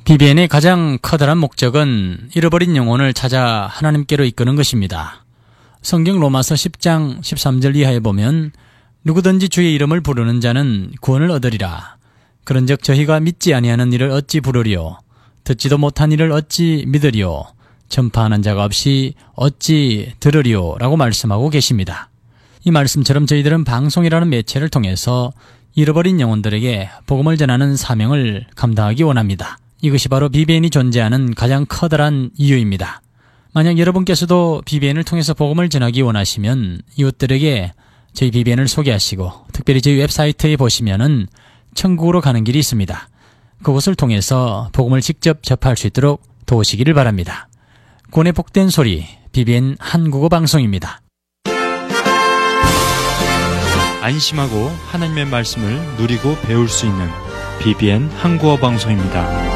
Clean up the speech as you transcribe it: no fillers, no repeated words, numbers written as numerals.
BBN의 가장 커다란 목적은 잃어버린 영혼을 찾아 하나님께로 이끄는 것입니다. 성경 로마서 10장 13절 이하에 보면 누구든지 주의 이름을 부르는 자는 구원을 얻으리라. 그런즉 저희가 믿지 아니하는 이를 어찌 부르리요? 듣지도 못한 이를 어찌 믿으리요? 전파하는 자가 없이 어찌 들으리요? 라고 말씀하고 계십니다. 이 말씀처럼 저희들은 방송이라는 매체를 통해서 잃어버린 영혼들에게 복음을 전하는 사명을 감당하기 원합니다. 이것이 바로 BBN이 존재하는 가장 커다란 이유입니다. 만약 여러분께서도 BBN을 통해서 복음을 전하기 원하시면 이웃들에게 저희 BBN을 소개하시고 특별히 저희 웹사이트에 보시면은 천국으로 가는 길이 있습니다. 그곳을 통해서 복음을 직접 접할 수 있도록 도우시기를 바랍니다. 구원의 복된 소리 BBN 한국어 방송입니다. 안심하고 하나님의 말씀을 누리고 배울 수 있는 BBN 한국어 방송입니다.